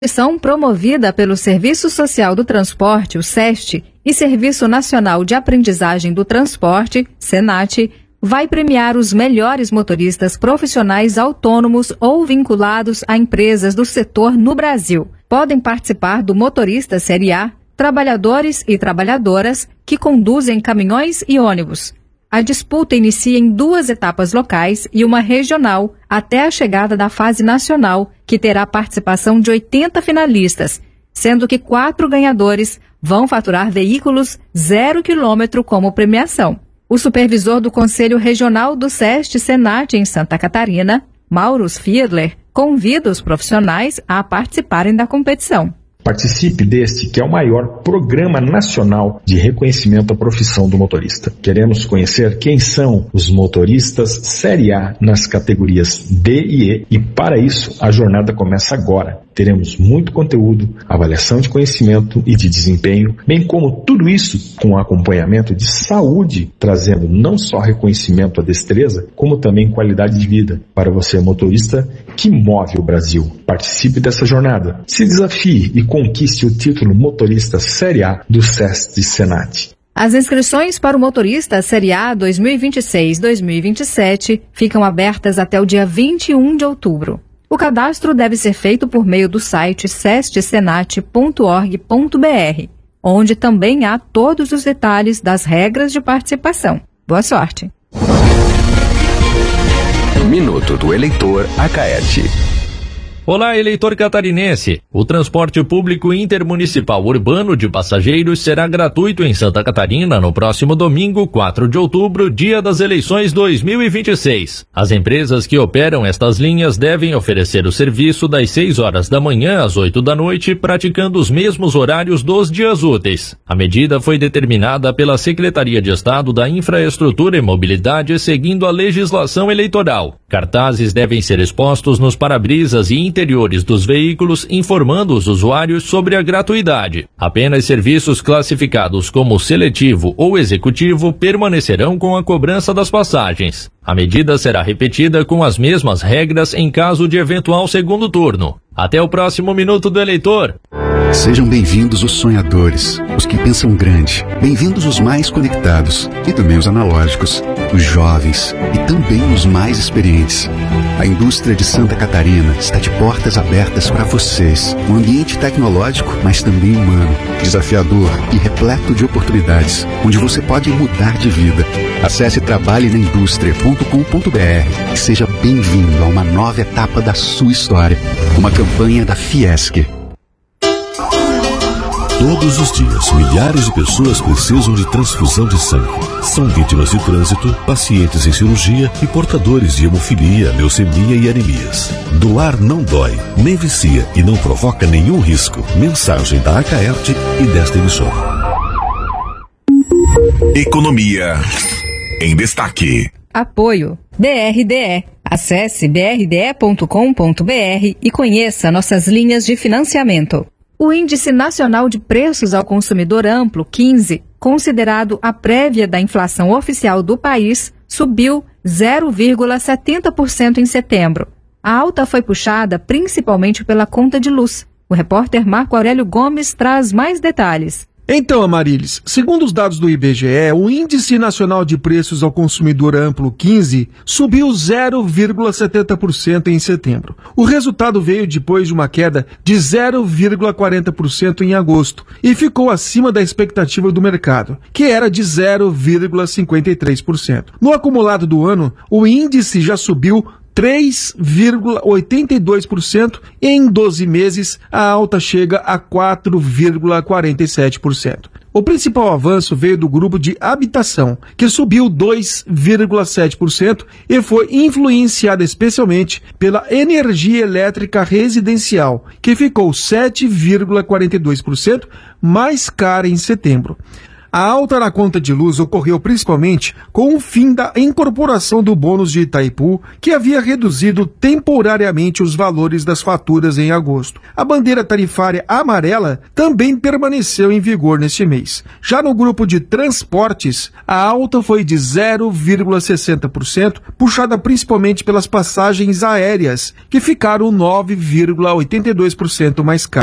Instituição promovida pelo Serviço Social do Transporte, o SEST, e Serviço Nacional de Aprendizagem do Transporte, SENAT, vai premiar os melhores motoristas profissionais autônomos ou vinculados a empresas do setor no Brasil. Podem participar do Motorista Série A trabalhadores e trabalhadoras que conduzem caminhões e ônibus. A disputa inicia em 2 etapas locais e uma regional até a chegada da fase nacional, que terá participação de 80 finalistas, sendo que 4 ganhadores vão faturar veículos 0 km como premiação. O supervisor do Conselho Regional do SEST-Senat em Santa Catarina, Maurus Fiedler, convida os profissionais a participarem da competição. Participe deste, que é o maior programa nacional de reconhecimento à profissão do motorista. Queremos conhecer quem são os motoristas Série A nas categorias D e E, e para isso a jornada começa agora. Teremos muito conteúdo, avaliação de conhecimento e de desempenho, bem como tudo isso com acompanhamento de saúde, trazendo não só reconhecimento à destreza, como também qualidade de vida para você, motorista, que move o Brasil. Participe dessa jornada, se desafie e conquiste o título Motorista Série A do SEST-Senat. As inscrições para o Motorista Série A 2026-2027 ficam abertas até o dia 21 de outubro. O cadastro deve ser feito por meio do site sestsenat.org.br, onde também há todos os detalhes das regras de participação. Boa sorte! Minuto do Eleitor Acaerte. Olá, eleitor catarinense! O transporte público intermunicipal urbano de passageiros será gratuito em Santa Catarina no próximo domingo, 4 de outubro, dia das eleições 2026. As empresas que operam estas linhas devem oferecer o serviço das 6 horas da manhã às 8 da noite, praticando os mesmos horários dos dias úteis. A medida foi determinada pela Secretaria de Estado da Infraestrutura e Mobilidade, seguindo a legislação eleitoral. Cartazes devem ser expostos nos para-brisas e interiores dos veículos, informando os usuários sobre a gratuidade. Apenas serviços classificados como seletivo ou executivo permanecerão com a cobrança das passagens. A medida será repetida com as mesmas regras em caso de eventual segundo turno. Até o próximo Minuto do Eleitor. Sejam bem-vindos os sonhadores, os que pensam grande. Bem-vindos os mais conectados e também os analógicos, os jovens e também os mais experientes. A indústria de Santa Catarina está de portas abertas para vocês. Um ambiente tecnológico, mas também humano, desafiador e repleto de oportunidades, onde você pode mudar de vida. Acesse trabalhenaindustria.com.br e seja bem-vindo a uma nova etapa da sua história. Uma campanha da Fiesc. Todos os dias, milhares de pessoas precisam de transfusão de sangue. São vítimas de trânsito, pacientes em cirurgia e portadores de hemofilia, leucemia e anemias. Doar não dói, nem vicia e não provoca nenhum risco. Mensagem da Acaerte e desta emissora. Economia em destaque. Apoio BRDE. Acesse brde.com.br e conheça nossas linhas de financiamento. O Índice Nacional de Preços ao Consumidor Amplo, 15, considerado a prévia da inflação oficial do país, subiu 0,70% em setembro. A alta foi puxada principalmente pela conta de luz. O repórter Marco Aurélio Gomes traz mais detalhes. Então, Amarilis, segundo os dados do IBGE, o Índice Nacional de Preços ao Consumidor Amplo 15 subiu 0,70% em setembro. O resultado veio depois de uma queda de 0,40% em agosto e ficou acima da expectativa do mercado, que era de 0,53%. No acumulado do ano, o índice já subiu 3,82% e em 12 meses a alta chega a 4,47%. O principal avanço veio do grupo de habitação, que subiu 2,7% e foi influenciado especialmente pela energia elétrica residencial, que ficou 7,42% mais cara em setembro. A alta na conta de luz ocorreu principalmente com o fim da incorporação do bônus de Itaipu, que havia reduzido temporariamente os valores das faturas em agosto. A bandeira tarifária amarela também permaneceu em vigor neste mês. Já no grupo de transportes, a alta foi de 0,60%, puxada principalmente pelas passagens aéreas, que ficaram 9,82% mais caras.